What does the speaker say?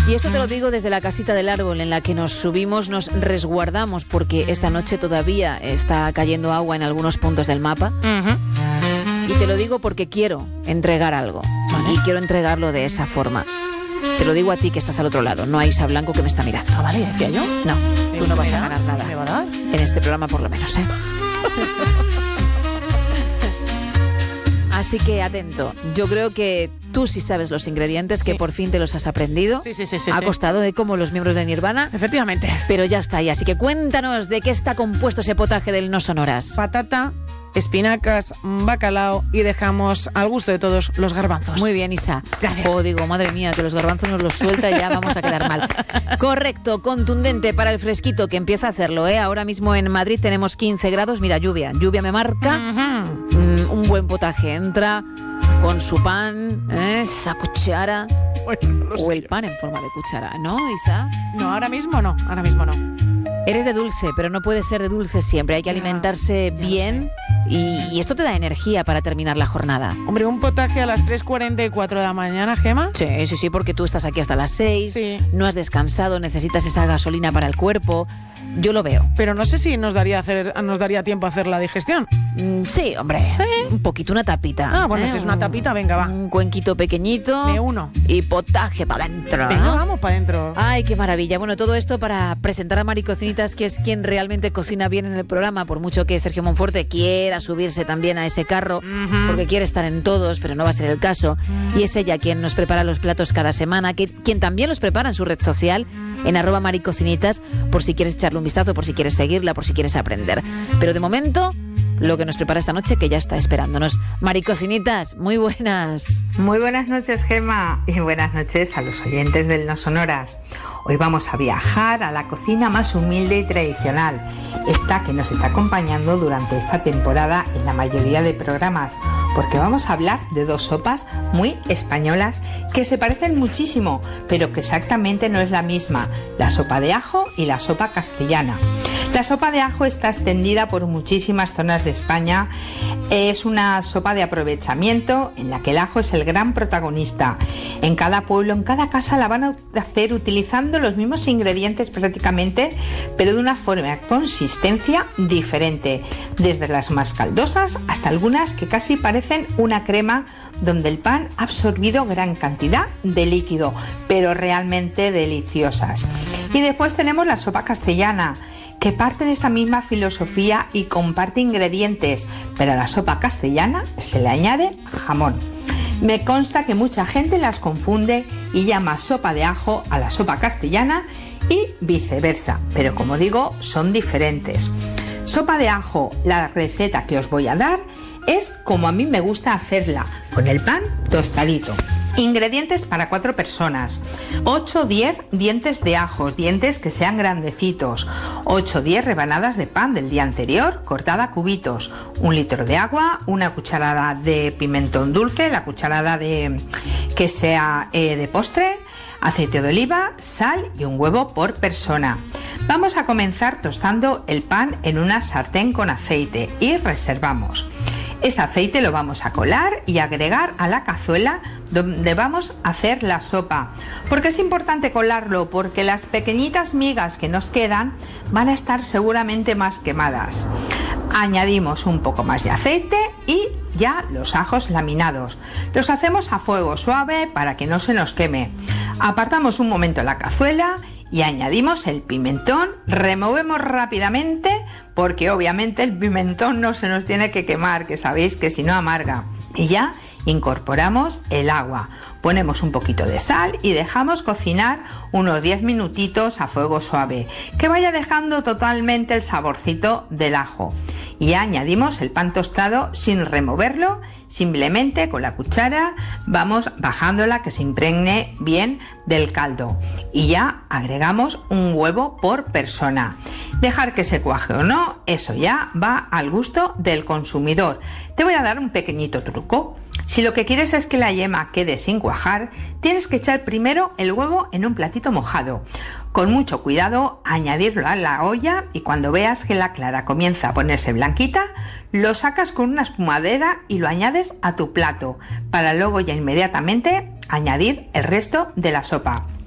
Y esto te lo digo desde la casita del árbol en la que nos subimos, nos resguardamos porque esta noche todavía está cayendo agua en algunos puntos del mapa. Y te lo digo porque quiero entregar algo. ¿Vale? Y quiero entregarlo de esa forma. Te lo digo a ti que estás al otro lado, no a Isa Blanco que me está mirando. Ah, vale, decía yo. No, tú no vas a ganar nada. ¿Me va a dar? En este programa por lo menos, ¿eh? Así que atento. Yo creo que tú sí sabes los ingredientes, que por fin te los has aprendido. Sí. Ha costado, como los miembros de Nirvana. Efectivamente. Pero ya está ahí. Así que cuéntanos de qué está compuesto ese potaje del No Sonoras. Patata, espinacas, bacalao y dejamos al gusto de todos los garbanzos. Muy bien, Isa. Gracias. Oh, digo, madre mía, que los garbanzos nos los suelta y ya vamos a quedar mal. Correcto, contundente para el fresquito que empieza a hacerlo, ¿eh? Ahora mismo en Madrid tenemos 15 grados. Mira, lluvia me marca. Un buen potaje entra con su pan, esa cuchara. Bueno, no lo sé. O el pan en forma de cuchara, ¿no, Isa? No, ahora mismo no. Eres de dulce, pero no puede ser de dulce siempre. Hay que alimentarse bien y esto te da energía para terminar la jornada. Hombre, un potaje a las 3:44 de la mañana, Gema. Sí, porque tú estás aquí hasta las 6, Sí. no has descansado, necesitas esa gasolina para el cuerpo. Yo lo veo. Pero no sé si nos daría tiempo a hacer la digestión. Sí, hombre. ¿Sí? Un poquito, una tapita. Ah, bueno, si es una tapita, venga, va. Un cuenquito pequeñito. Me uno. Y potaje para adentro. Venga, vamos para adentro. Ay, qué maravilla. Bueno, todo esto para presentar a Mari Cocinitas, que es quien realmente cocina bien en el programa, por mucho que Sergio Monforte quiera subirse también a ese carro, porque quiere estar en todos, pero no va a ser el caso. Y es ella quien nos prepara los platos cada semana, quien también los prepara en su red social, en @maricocinitas, por si quieres echarle un vistazo, por si quieres seguirla, por si quieres aprender. Pero de momento, lo que nos prepara esta noche, que ya está esperándonos. Mari Cocinitas, muy buenas. Muy buenas noches, Gema, y buenas noches a los oyentes del No Sonoras. Hoy vamos a viajar a la cocina más humilde y tradicional, esta que nos está acompañando durante esta temporada en la mayoría de programas, porque vamos a hablar de dos sopas muy españolas que se parecen muchísimo, pero que exactamente no es la misma, la sopa de ajo y la sopa castellana. La sopa de ajo está extendida por muchísimas zonas de España. Es una sopa de aprovechamiento en la que el ajo es el gran protagonista. En cada pueblo, en cada casa la van a hacer utilizando los mismos ingredientes prácticamente, pero de una forma y consistencia diferente, desde las más caldosas hasta algunas que casi parecen una crema, donde el pan ha absorbido gran cantidad de líquido, pero realmente deliciosas. Y después tenemos la sopa castellana, que parte de esta misma filosofía y comparte ingredientes, pero a la sopa castellana se le añade jamón. Me consta que mucha gente las confunde y llama sopa de ajo a la sopa castellana y viceversa, pero como digo, son diferentes. Sopa de ajo, la receta que os voy a dar es como a mí me gusta hacerla, con el pan tostadito. Ingredientes para 4 personas: 8-10 dientes de ajos, dientes que sean grandecitos, 8-10 rebanadas de pan del día anterior, cortada a cubitos, 1 litro de agua, una cucharada de pimentón dulce, la cucharada que sea de postre, aceite de oliva, sal y un huevo por persona. Vamos a comenzar tostando el pan en una sartén con aceite y reservamos. Este aceite lo vamos a colar y agregar a la cazuela donde vamos a hacer la sopa. ¿Por qué es importante colarlo? Porque las pequeñitas migas que nos quedan van a estar seguramente más quemadas. Añadimos un poco más de aceite y ya los ajos laminados. Los hacemos a fuego suave para que no se nos queme. Apartamos un momento la cazuela y añadimos el pimentón, removemos rápidamente porque obviamente el pimentón no se nos tiene que quemar, que sabéis que si no amarga. Y ya incorporamos el agua, ponemos un poquito de sal y dejamos cocinar unos 10 minutitos a fuego suave, que vaya dejando totalmente el saborcito del ajo. Y añadimos el pan tostado sin removerlo, simplemente con la cuchara vamos bajándola que se impregne bien del caldo. Y ya agregamos un huevo por persona. Dejar que se cuaje o no, eso ya va al gusto del consumidor. Te voy a dar un pequeñito truco. Si lo que quieres es que la yema quede sin cuajar, tienes que echar primero el huevo en un platito mojado. Con mucho cuidado, añadirlo a la olla y cuando veas que la clara comienza a ponerse blanquita, lo sacas con una espumadera y lo añades a tu plato, para luego ya inmediatamente añadir el resto de la sopa.